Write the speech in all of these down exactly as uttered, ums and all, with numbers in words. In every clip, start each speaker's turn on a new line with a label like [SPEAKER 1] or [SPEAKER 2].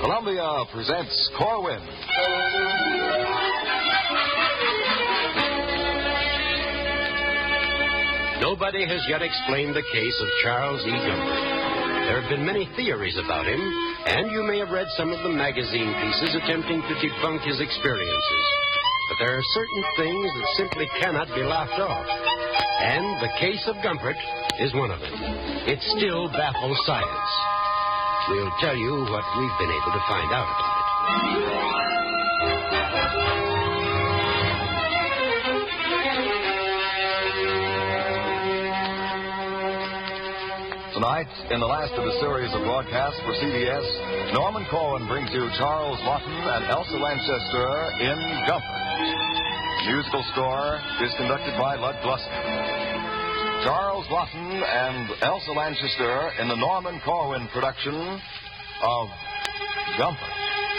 [SPEAKER 1] Columbia presents Corwin.
[SPEAKER 2] Nobody has yet explained the case of Charles E. Gumpert. There have been many theories about him, and you may have read some of the magazine pieces attempting to debunk his experiences. But there are certain things that simply cannot be laughed off. And the case of Gumpert is one of them. It still baffles science. We'll tell you what we've been able to find out about it.
[SPEAKER 1] Tonight, in the last of the series of broadcasts for C B S, Norman Corwin brings you Charles Laughton and Elsa Lanchester in Gumpert. Musical score is conducted by Lud Gluskin. Charles Laughton and Elsa Lanchester in the Norman Corwin production of Gumpert.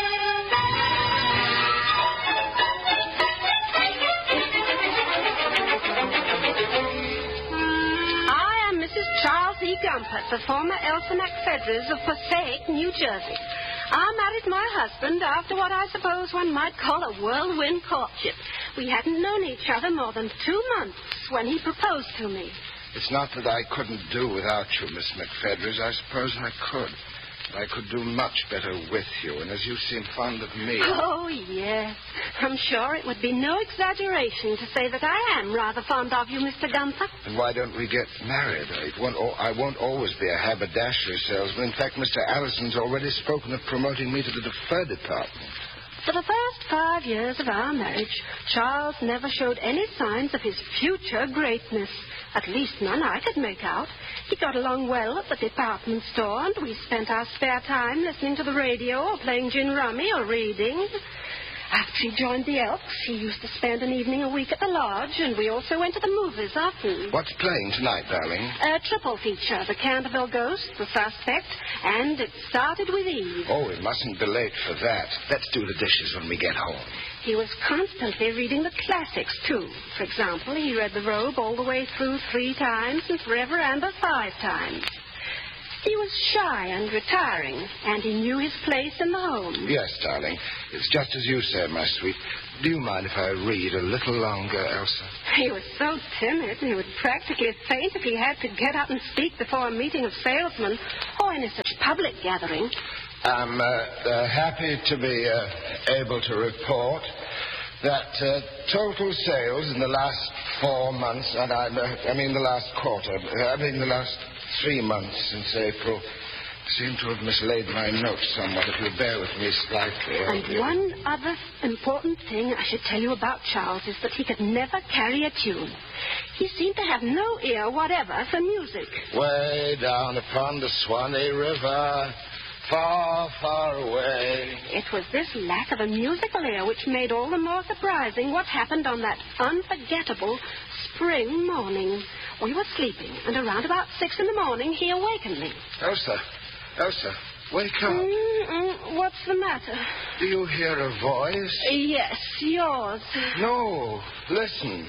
[SPEAKER 3] I am Missus Charles E. Gumpert, the former Elsa McFedras of Passaic, New Jersey. I married my husband after what I suppose one might call a whirlwind courtship. We hadn't known each other more than two months when he proposed to me.
[SPEAKER 4] It's not that I couldn't do without you, Miss McFedras. I suppose I could. I could do much better with you, and as you seem fond of me...
[SPEAKER 3] Oh, yes. I'm sure it would be no exaggeration to say that I am rather fond of you, Mister Gumpert.
[SPEAKER 4] And why don't we get married? It won't, I won't always be a haberdashery salesman. In fact, Mister Allison's already spoken of promoting me to the defer department.
[SPEAKER 3] For the first five years of our marriage, Charles never showed any signs of his future greatness. At least none I could make out. He got along well at the department store, and we spent our spare time listening to the radio or playing gin rummy or reading. After he joined the Elks, he used to spend an evening a week at the lodge, and we also went to the movies often.
[SPEAKER 4] What's playing tonight, darling?
[SPEAKER 3] A triple feature, The Canterville Ghost, The Suspect, and It Started with Eve.
[SPEAKER 4] Oh, we mustn't be late for that. Let's do the dishes when we get home.
[SPEAKER 3] He was constantly reading the classics, too. For example, he read The Robe all the way through three times and Forever and a five times. He was shy and retiring, and he knew his place in the home.
[SPEAKER 4] Yes, darling. It's just as you say, my sweet. Do you mind if I read a little longer, Elsa?
[SPEAKER 3] He was so timid, he would practically faint if he had to get up and speak before a meeting of salesmen or in a such public gathering.
[SPEAKER 4] I'm uh, uh, happy to be uh, able to report that uh, total sales in the last four months, and I, uh, I mean the last quarter, I mean the last three months since April, seem to have mislaid my notes somewhat, if you'll bear with me slightly.
[SPEAKER 3] And one other important thing I should tell you about Charles is that he could never carry a tune. He seemed to have no ear whatever for music.
[SPEAKER 4] Way down upon the Swanee River, far, far away.
[SPEAKER 3] It was this lack of a musical ear which made all the more surprising what happened on that unforgettable spring morning. We were sleeping, and around about six in the morning, he awakened me.
[SPEAKER 4] Elsa, Elsa, wake up.
[SPEAKER 3] Mm-mm, what's the matter?
[SPEAKER 4] Do you hear a voice?
[SPEAKER 3] Yes, yours.
[SPEAKER 4] No, listen.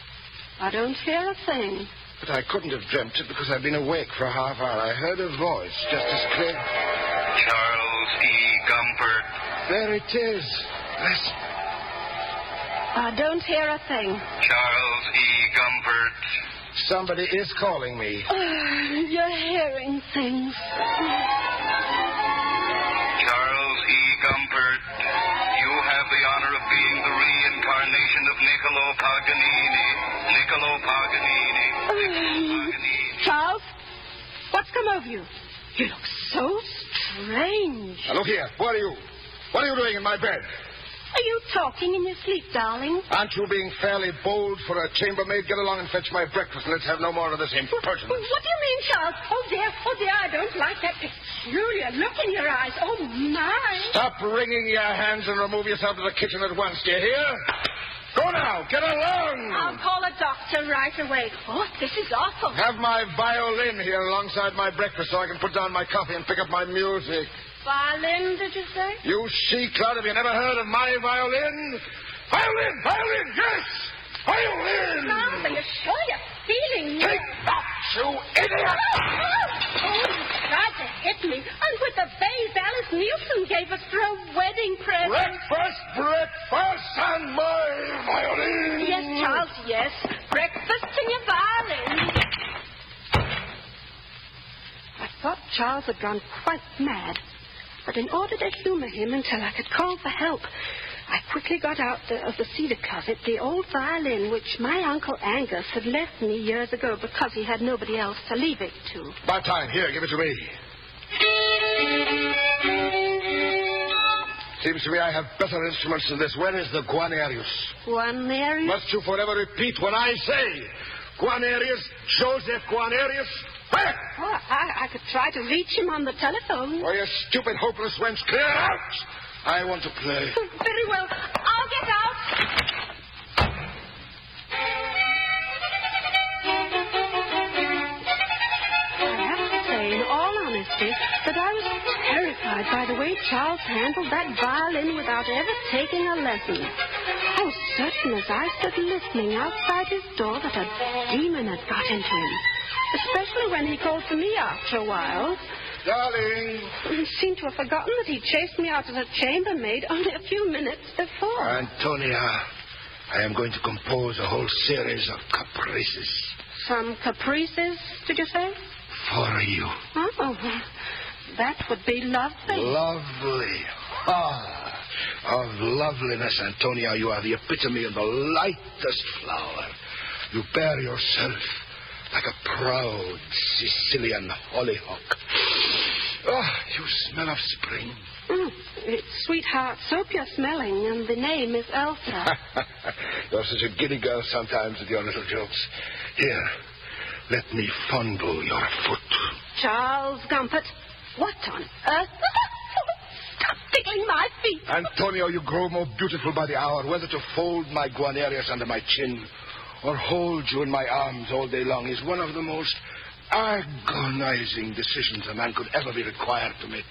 [SPEAKER 3] I don't hear a thing.
[SPEAKER 4] But I couldn't have dreamt it because I've been awake for a half hour. I heard a voice just as clear.
[SPEAKER 5] Charles E. Gumpert.
[SPEAKER 4] There it is. Listen.
[SPEAKER 3] I don't hear a thing.
[SPEAKER 5] Charles E. Gumpert.
[SPEAKER 4] Somebody is calling me.
[SPEAKER 3] Oh, you're hearing things.
[SPEAKER 5] Charles E. Gumpert, you have the honor of being the reincarnation of Niccolo Paganini. Niccolo Paganini. Niccolo Paganini.
[SPEAKER 3] Charles, what's come over you? You look so strange.
[SPEAKER 4] Now, look here. What are you? What are you doing in my bed?
[SPEAKER 3] Are you talking in your sleep, darling?
[SPEAKER 4] Aren't you being fairly bold for a chambermaid? Get along and fetch my breakfast, and let's have no more of this impertinence.
[SPEAKER 3] What do you mean, Charles? Oh, dear, oh, dear, I don't like that peculiar look in your eyes. Oh, my.
[SPEAKER 4] Stop wringing your hands and remove yourself to the kitchen at once, do you hear? Go now, get along.
[SPEAKER 3] I'll call a doctor right away. Oh, this is awful.
[SPEAKER 4] Have my violin here alongside my breakfast so I can put down my coffee and pick up my music.
[SPEAKER 3] Violin, did you say?
[SPEAKER 4] You she-cloud, have you never heard of my violin? Violin, violin, yes! Violin!
[SPEAKER 3] Charles, are you sure you're feeling...
[SPEAKER 4] Take that, you idiot!
[SPEAKER 3] Oh, oh, you tried to hit me. And with the bass Alice Nielsen gave us
[SPEAKER 4] breakfast, breakfast, and my violin.
[SPEAKER 3] Yes, Charles, yes. Breakfast and your violin. I thought Charles had gone quite mad. But in order to humor him until I could call for help, I quickly got out the, of the cedar closet the old violin which my Uncle Angus had left me years ago because he had nobody else to leave it to.
[SPEAKER 4] About time. Here, give it to me. Seems to me I have better instruments than this. Where is the Guarnerius?
[SPEAKER 3] Guarnerius?
[SPEAKER 4] Must you forever repeat when I say Guarnerius, Joseph Guarnerius? Where?
[SPEAKER 3] Oh, I, I could try to reach him on the telephone.
[SPEAKER 4] Oh, you stupid, hopeless wench. Clear out! I want to play.
[SPEAKER 3] Very well. I'll get out. I have to say, in all honesty, that I was terrified by the way Charles handled that violin without ever taking a lesson. I was certain as I stood listening outside his door that a demon had got into him. Especially when he called for me after a while.
[SPEAKER 4] Darling.
[SPEAKER 3] He seemed to have forgotten that he chased me out as a chambermaid only a few minutes before.
[SPEAKER 4] Antonia, I am going to compose a whole series of caprices.
[SPEAKER 3] Some caprices, did you say?
[SPEAKER 4] For you.
[SPEAKER 3] Oh, that would be lovely.
[SPEAKER 4] Lovely. Ah, of loveliness, Antonia, you are the epitome of the lightest flower. You bear yourself like a proud Sicilian hollyhock. Oh, you smell of spring.
[SPEAKER 3] Mm, it's Sweetheart Soap you're smelling, and the name is Elsa.
[SPEAKER 4] You're such a giddy girl sometimes with your little jokes. Here, let me fondle your foot.
[SPEAKER 3] Charles Gumpert, what on earth? Stop tickling my feet.
[SPEAKER 4] Antonio, you grow more beautiful by the hour. Whether to fold my Guarnerius under my chin or hold you in my arms all day long is one of the most agonizing decisions a man could ever be required to make.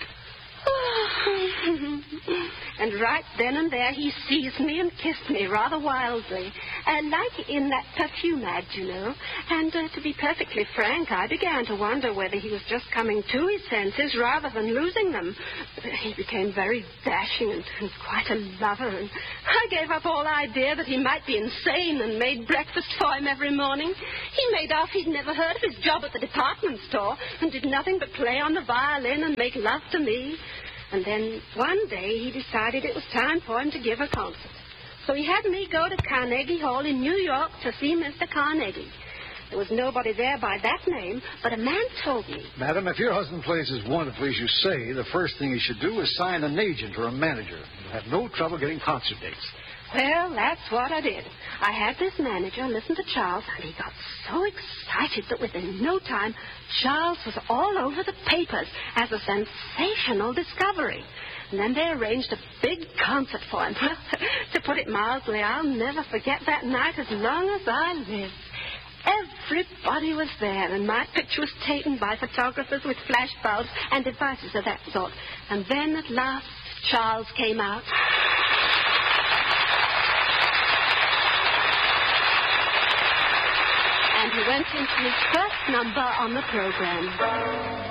[SPEAKER 3] And right then and there he seized me and kissed me rather wildly, uh, like in that perfume ad, you know. And uh, to be perfectly frank, I began to wonder whether he was just coming to his senses rather than losing them. He became very dashing and, and quite a lover, and I gave up all idea that he might be insane and made breakfast for him every morning. He made off he'd never heard of his job at the department store and did nothing but play on the violin and make love to me. And then one day he decided it was time for him to give a concert. So he had me go to Carnegie Hall in New York to see Mister Carnegie. There was nobody there by that name, but a man told me.
[SPEAKER 6] Madam, if your husband plays as wonderfully as you say, the first thing he should do is sign an agent or a manager. You'll have no trouble getting concert dates.
[SPEAKER 3] Well, that's what I did. I had this manager listen to Charles, and he got so excited that within no time, Charles was all over the papers as a sensational discovery. And then they arranged a big concert for him. To put it mildly, I'll never forget that night as long as I live. Everybody was there, and my picture was taken by photographers with flash bulbs and devices of that sort. And then at last, Charles came out. And he went into his first number on the program.